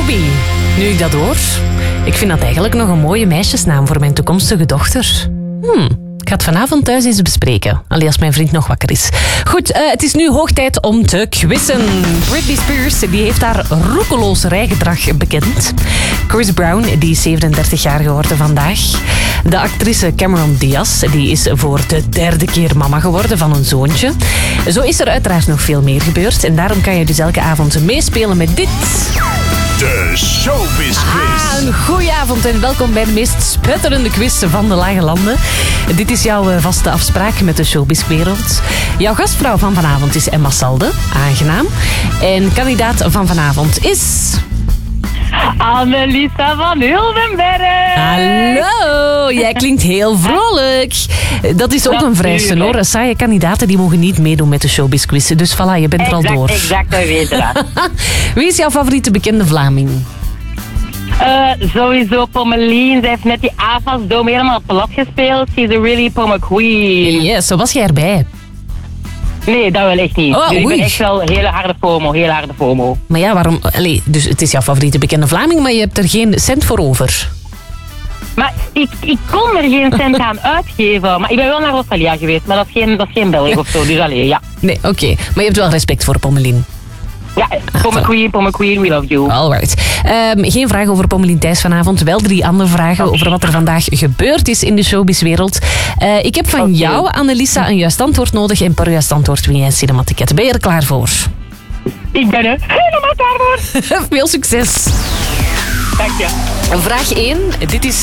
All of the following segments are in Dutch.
Ruby. Nu ik dat hoor, ik vind dat eigenlijk nog een mooie meisjesnaam voor mijn toekomstige dochter. Ik ga het vanavond thuis eens bespreken. Allee, als mijn vriend nog wakker is. Goed, het is nu hoog tijd om te quizzen. Britney Spears die heeft haar roekeloos rijgedrag bekend. Chris Brown die is 37 jaar geworden vandaag. De actrice Cameron Diaz die is voor de 3e keer mama geworden van een zoontje. Zo is er uiteraard nog veel meer gebeurd. En daarom kan je dus elke avond meespelen met dit. De Showbiz Quiz. Een goeie avond en welkom bij de meest spetterende quiz van de Lage Landen. Dit is jouw vaste afspraak met de showbizwereld. Jouw gastvrouw van vanavond is Emma Salde. Aangenaam. En kandidaat van vanavond is... Annelisa van Huldenberg. Hallo, jij klinkt heel vrolijk. Dat is ook een vereiste hoor. Saaie kandidaten die mogen niet meedoen met de showbizquiz. Dus voilà, je bent er al door. Exact, we weten dat. Wie is jouw favoriete bekende Vlaming? Sowieso Pommelien. Zij heeft net die AFAS-dome helemaal plat gespeeld. She's a really Pomme queen. Yes, zo was jij erbij. Nee, dat wel echt niet. Oh, dus ik ben echt wel hele harde FOMO. Maar ja, waarom? Allee, dus het is jouw favoriete bekende Vlaming, maar je hebt er geen cent voor over. Maar ik kon er geen cent aan uitgeven. Maar ik ben wel naar Rosalia geweest, maar dat is geen België of zo. Dus alleen, ja. Nee, oké. Maar je hebt wel respect voor Pommelien. Ja, Pomme queen, we love you. Alright. Geen vragen over Pommelien Thijs vanavond. Wel 3 andere vragen over wat er vandaag gebeurd is in de showbizwereld. Ik heb van jou, Annelisa, een juist antwoord nodig. En per juist antwoord win jij een cinematicket. Ben je er klaar voor? Ik ben er helemaal klaar voor. Veel succes. Dank je. Vraag 1. Dit is...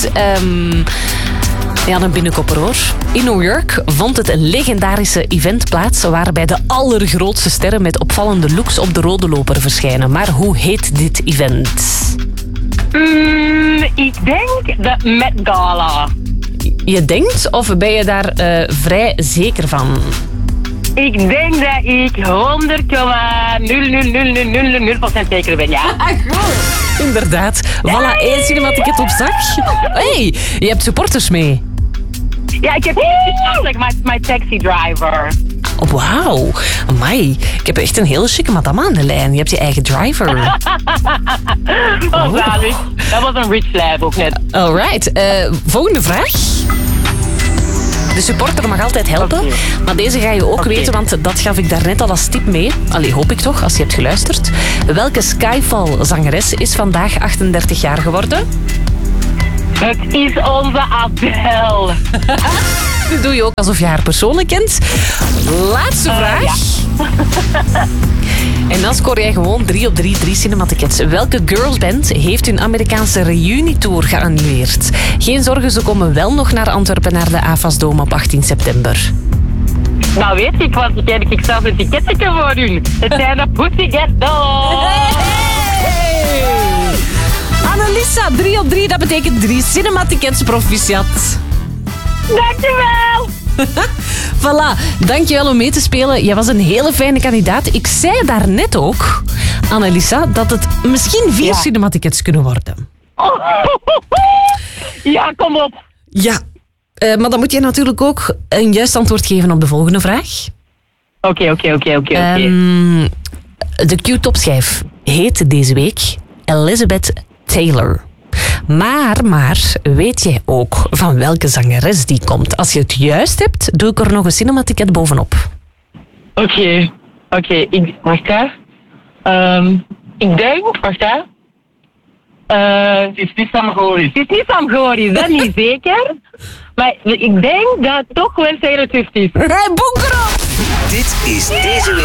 een binnenkopper hoor. In New York vond het een legendarische event plaats waarbij de allergrootste sterren met opvallende looks op de rode loper verschijnen. Maar hoe heet dit event? Ik denk de Met Gala. Je denkt of ben je daar vrij zeker van? Ik denk dat ik 100,00000% zeker ben, ja. Goed. Inderdaad. Voilà, 1 cinematicket op zak. Hey, je hebt supporters mee. Ja, ik heb my taxi driver. Oh, wauw. Amai. Ik heb echt een hele chique madame aan de lijn. Je hebt je eigen driver. Zalig. Dat was een rich lab ook net. Alright. Volgende vraag. De supporter mag altijd helpen, maar deze ga je ook weten, want dat gaf ik daarnet al als tip mee. Allee, hoop ik toch, als je hebt geluisterd. Welke Skyfall-zangeres is vandaag 38 jaar geworden? Het is onze Adele. Nu doe je ook alsof je haar persoonlijk kent. Laatste vraag. Ja. En dan scoor jij gewoon 3 op 3 cinematickets. Welke girlsband heeft hun Amerikaanse reunietour geannuleerd? Geen zorgen, ze komen wel nog naar Antwerpen naar de AFAS-dome op 18 september. Nou weet ik, want ik heb zelf een ticketje voor u. Het zijn de Pussycat Dolls. Hey! Annelisa, 3 op 3, dat betekent 3 cinematickets, proficiat. Dankjewel. Voilà, dankjewel om mee te spelen. Jij was een hele fijne kandidaat. Ik zei daarnet ook, Annelisa, dat het misschien 4 cinematickets kunnen worden. Ja, kom op. Ja, maar dan moet je natuurlijk ook een juist antwoord geven op de volgende vraag. Oké. De Q-topschijf heet deze week Elizabeth Taylor. Maar, weet jij ook van welke zangeres die komt? Als je het juist hebt, doe ik er nog een cinematicket bovenop. Oké. Wacht hè. Ik denk, wacht hè. Het is niet Sam Goris. Het is niet Sam Goris, dat niet zeker. Maar ik denk dat het toch wel Taylor Swift is. Hey, boek erop! Dit is deze week